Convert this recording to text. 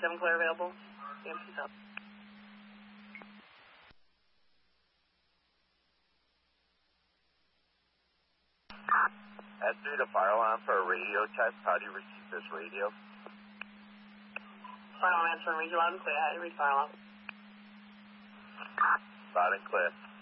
37 clear available. AM 2000. S3 to fire alarm for a radio test. How do you receive this radio? Fire alarm answer, read you loud and clear. How do you read fire alarm? Loud and clear.